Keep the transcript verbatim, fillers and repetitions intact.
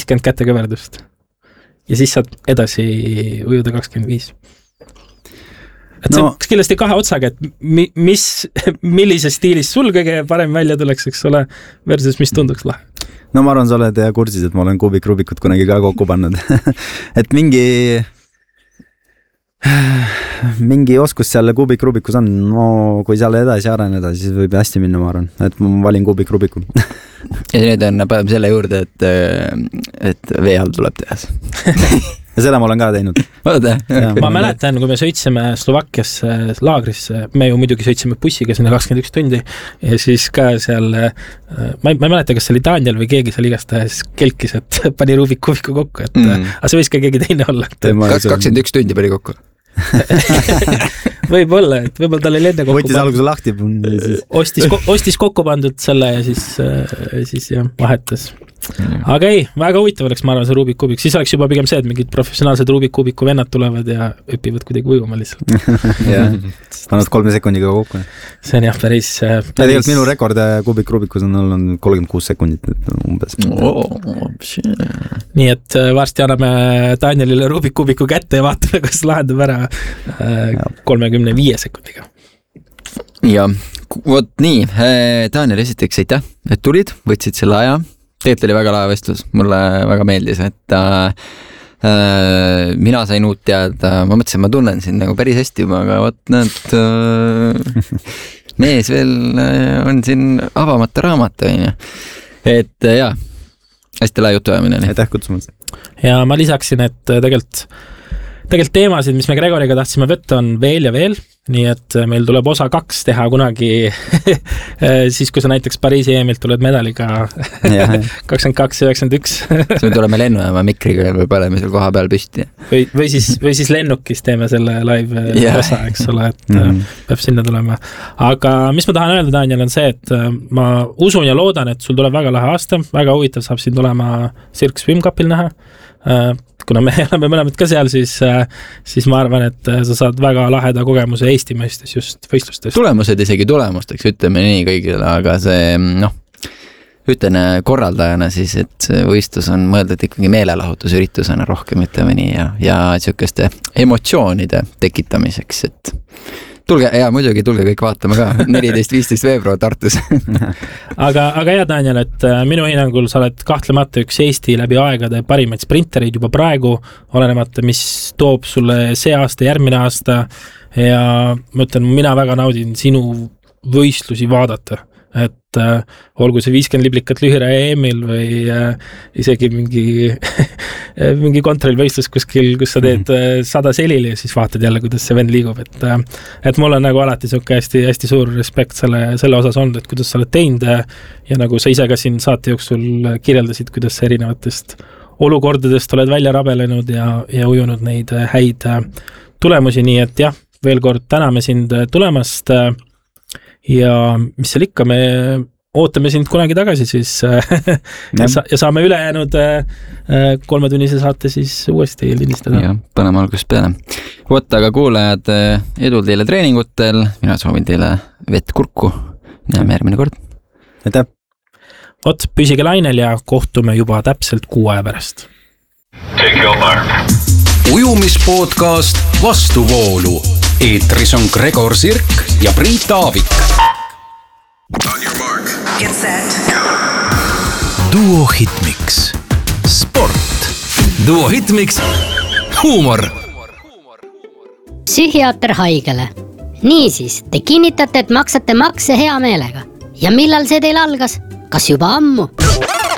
kakskümmend kätekõverdust. Ja siis saad edasi ujuda kakskümmend viis. Et see no. on kindlasti kahe otsaga, et mi, mis, millises stiilis sul kõige parem välja tuleks, eks ole, versus mis tunduks lahe. No ma arvan, sa oled kursis, et ma olen Kubik Rubikut kunagi ka kokku pannud. et mingi mingi oskus seal Kubik Rubikus on, no kui seal edasi areneda, siis võib hästi minna, ma arvan, et ma valin Kubik Rubiku. ja nüüd on päev selle juurde, et, et veeall tuleb tehas. ja seda ma olen ka teinud. ma mäletan, kui me sõitsime Slovakkiasse laagrisse, me ju muidugi sõitsime bussiga sinna kakskümmend üks tundi ja siis ka seal, ma ei, ma ei mäleta, kas see oli Daniel või keegi seal igastahes kelkis, et pani Rubik Kubiku kokku, et mm. aga see võis ka keegi teine olla. kakskümmend üks tundi pani kokku. võib-olla, et võib-olla tal oli enne kokku võttis alguse lahti siis... ostis, ostis kokku pandud selle ja siis, siis jah, vahetas aga ei, väga huvitav oleks, ma arvan, see Rubik Kubik, siis oleks juba pigem see, et mingid professionaalsed Rubik Kubiku vennad tulevad ja õpivad kuidagi ujuma lihtsalt jah, pannud kolme sekundiga kokku see on jah, päris, päris... ja tegelikult minu rekord Kubik Rubikus on olnud kolmkümmend kuus sekundit umbes oh, nii et varsti anname Danielile Rubik Kubiku kätte ja vaatame, kas lahendab ära kolmekümne viie sekundiga. Ja, vot nii, Daniel, esiteks aitäh, et tulid, võtsid selle aja, teelt oli väga lahe vestlus, mulle väga meeldis, et äh, mina sain uut teada, ma mõtlesin, ma tunnen sind nagu päris hästi juba, aga vot näed, äh, mees veel on siin avamata raamat, on ju. Et jah, hästi lahe jutuajamine. Aitäh kutsumast. Ja ma lisaksin, et tegelikult Tegelikult teemasid, mis me Gregoriga tahtsime võtta, on veel ja veel, nii et meil tuleb osa kaks teha kunagi siis, kui sa näiteks Pariisi E M-ilt tuled medaliga kakskümmend kaks üheksakümmend üks. siis me tuleme lennujaama mikriga või paneme seal koha peal püsti. Või, või, siis, või siis lennukis teeme selle live yeah. osa, eks ole, et mm-hmm. peab sinna tulema. Aga mis ma tahan öelda, Daniel, on see, et ma usun ja loodan, et sul tuleb väga lahe aasta, väga huvitav saab siin tulema Cirque Swim Cupil näha. Kuna me oleme mõlemad ka seal, siis, siis ma arvan, et sa saad väga laheda kogemuse Eesti mõistes just võistlustest. Tulemused isegi tulemusteks, ütleme nii kõigile, aga see, noh, ütlen korraldajana siis, et võistlus on mõeldud ikkagi meelelahutusüritusena rohkem, ütleme nii, ja, ja sükeste emotsioonide tekitamiseks, et tulge, ja muidugi tulge kõik vaatama ka, neliteist viisteist veebruar Tartus. aga, aga ja Daniel, et minu hinnangul sa oled kahtlemata üks Eesti läbi aegade parimaid sprintereid juba praegu, olenemata, mis toob sulle see aasta, järgmine aasta ja ma ütlen, mina väga naudin sinu võistlusi vaadata. Et äh, olgu see viiskümmend liblikat lühiraja E M-il või äh, isegi mingi mingi kontrollvõistlus kuskil, kus sa teed äh, sada selili ja siis vaatad jälle, kuidas see vend liigub, et, äh, et mul on nagu alati siuke hästi, hästi suur respekt selle, selle osas olnud, et kuidas sa oled teinud ja nagu sa ise ka siin saate jooksul kirjeldasid, kuidas sa erinevatest olukordadest oled välja rabelenud ja, ja ujunud neid häid tulemusi, nii et jah, veel kord täname sind tulemast ja mis seal ikka, me ootame sind kunagi tagasi siis ja, sa, ja saame ülejäänud kolmetunnise saate siis uuesti lindistada. Ja, paneme algusest peale. Vot, aga kuulajad, edu teile treeningutel, mina soovin teile vett kurku, näeme järgmine kord. Aitäh! Vot, püsige lainel ja kohtume juba täpselt kuu aja pärast. Take your mark. Ujumispodcast Vastuvoolu. Eetris on Gregor Sirk ja Priit Aavik. On your mark. Get set. Duo Hitmix. Sport. Duo Hitmix. Huumor. Psühhiaater haigele. Niisiis, te kinnitate, et maksate makse hea meelega. Ja millal see teil algas? Kas juba ammu?